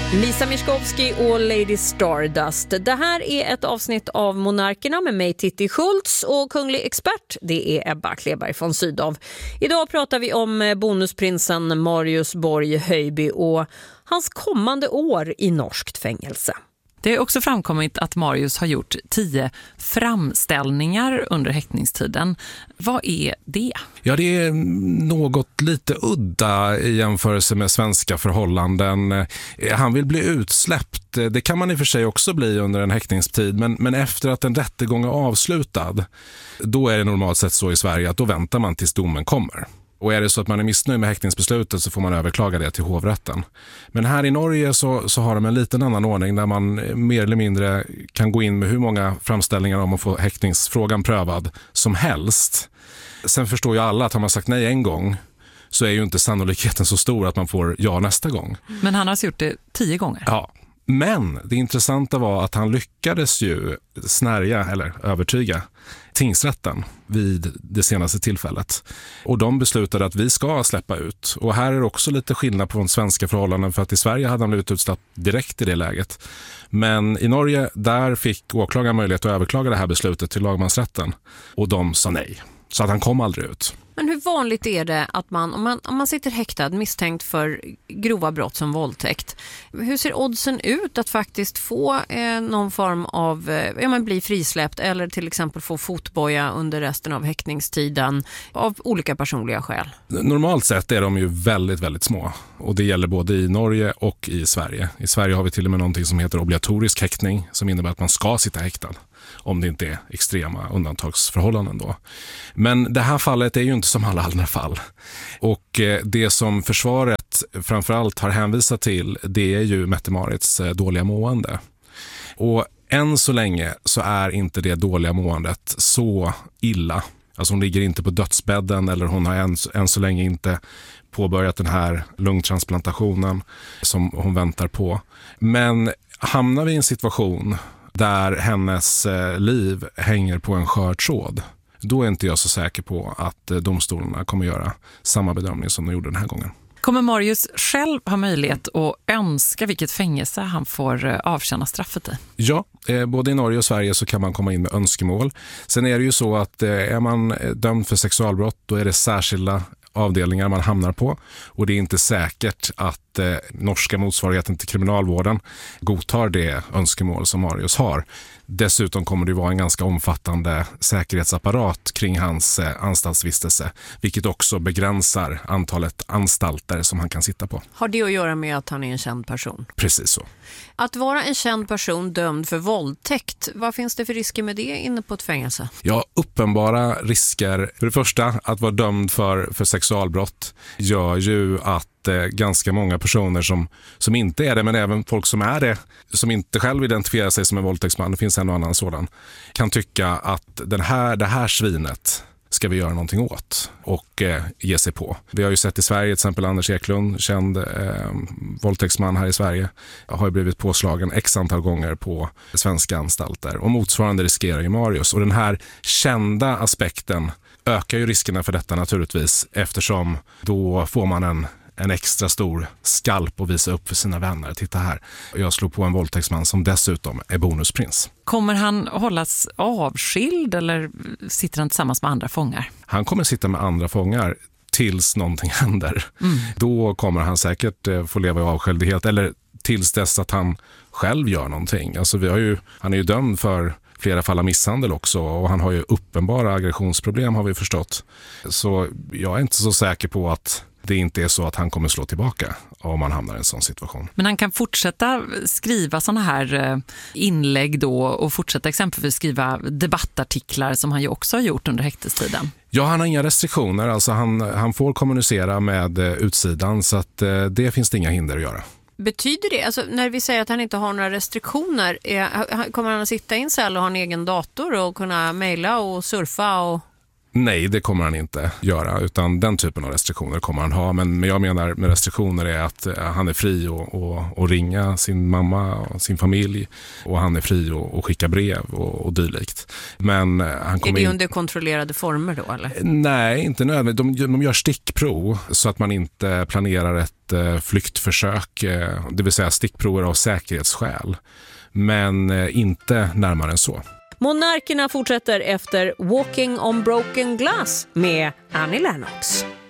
Lisa Miskovsky och Lady Stardust. Det här är ett avsnitt av Monarkerna med mig Titti Schultz och kunglig expert, det är Ebba Kleberg von Sydow. Idag pratar vi om bonusprinsen Marius Borg Höjby och hans kommande år i norskt fängelse. Det är också framkommit att Marius har gjort 10 framställningar under häktningstiden. Vad är det? Ja, det är något lite udda i jämförelse med svenska förhållanden. Han vill bli utsläppt. Det kan man i och för sig också bli under en häktningstid. Men efter att en rättegång är avslutad, då är det normalt sett så i Sverige att då väntar man tills domen kommer. Och är det så att man är missnöjd med häktningsbeslutet så får man överklaga det till hovrätten. Men här i Norge så har de en liten annan ordning där man mer eller mindre kan gå in med hur många framställningar om att få häktningsfrågan prövad som helst. Sen förstår ju alla att har man sagt nej en gång så är ju inte sannolikheten så stor att man får ja nästa gång. Men han har gjort det 10 gånger. Ja. Men det intressanta var att han lyckades ju snärja eller övertyga tingsrätten vid det senaste tillfället. Och de beslutade att vi ska släppa ut. Och här är det också lite skillnad på de svenska förhållanden för att i Sverige hade han blivit utsläppt direkt i det läget. Men i Norge, där fick åklagaren möjlighet att överklaga det här beslutet till lagmansrätten. Och de sa nej. Så att han kom aldrig ut. Men hur vanligt är det att om man sitter häktad misstänkt för grova brott som våldtäkt, hur ser oddsen ut att faktiskt få någon form av, bli frisläppt eller till exempel få fotboja under resten av häktningstiden av olika personliga skäl? Normalt sett är de ju väldigt, väldigt små. Och det gäller både i Norge och i Sverige. I Sverige har vi till och med någonting som heter obligatorisk häktning som innebär att man ska sitta häktad. Om det inte är extrema undantagsförhållanden då. Men det här fallet är ju inte som alla andra fall. Och det som försvaret framförallt har hänvisat till, det är ju Mette-Marits dåliga mående. Och än så länge så är inte det dåliga måendet så illa. Alltså hon ligger inte på dödsbädden eller hon har än så länge inte påbörjat den här lungtransplantationen som hon väntar på. Men hamnar vi i en situation där hennes liv hänger på en skör tråd, då är inte jag så säker på att domstolarna kommer göra samma bedömning som de gjorde den här gången. Kommer Marius själv ha möjlighet att önska vilket fängelse han får avtjäna straffet i? Ja, både i Norge och Sverige så kan man komma in med önskemål. Sen är det ju så att är man dömd för sexualbrott, då är det särskilda avdelningar man hamnar på. Och det är inte säkert att norska motsvarigheten till kriminalvården godtar det önskemål som Marius har. Dessutom kommer det vara en ganska omfattande säkerhetsapparat kring hans anstaltsvistelse, vilket också begränsar antalet anstalter som han kan sitta på. Har det att göra med att han är en känd person? Precis så. Att vara en känd person dömd för våldtäkt, vad finns det för risker med det inne på ett fängelse? Ja, uppenbara risker. För det första, att vara dömd för sexualbrott gör ju att ganska många personer som inte är det, men även folk som är det, som inte själv identifierar sig som en våldtäktsman, det finns en och annan sådan, kan tycka att det här svinet ska vi göra någonting åt och ge sig på. Vi har ju sett i Sverige till exempel Anders Eklund, känd våldtäktsman här i Sverige, har ju blivit påslagen x antal gånger på svenska anstalter och motsvarande riskerar ju Marius. Och den här kända aspekten ökar ju riskerna för detta naturligtvis, eftersom då får man en extra stor skalp och visa upp för sina vänner. Titta här, jag slår på en våldtäktsman som dessutom är bonusprins. Kommer han hållas avskild eller sitter han tillsammans med andra fångar? Han kommer sitta med andra fångar tills någonting händer. Då kommer han säkert få leva i avskildhet eller tills dess att han själv gör någonting. Alltså han är ju dömd för flera fall av misshandel också och han har ju uppenbara aggressionsproblem har vi förstått. Så jag är inte så säker på att det inte är så att han kommer slå tillbaka om man hamnar i en sån situation. Men han kan fortsätta skriva såna här inlägg då och fortsätta exempelvis skriva debattartiklar som han ju också har gjort under häktestiden. Ja, han har inga restriktioner. Alltså han får kommunicera med utsidan så att det finns det inga hinder att göra. Betyder det, alltså när vi säger att han inte har några restriktioner, kommer han att sitta i en cell och ha en egen dator och kunna mejla och surfa och... Nej, det kommer han inte göra, utan den typen av restriktioner kommer han ha. Men jag menar med restriktioner är att han är fri att ringa sin mamma och sin familj, och han är fri att skicka brev och dylikt. Men han kommer är det under kontrollerade former då, eller? Nej, inte nödvändigt. De gör stickprov så att man inte planerar ett flyktförsök, det vill säga stickprover av säkerhetsskäl. Men inte närmare än så. Monarkerna fortsätter efter Walking on Broken Glass med Annie Lennox.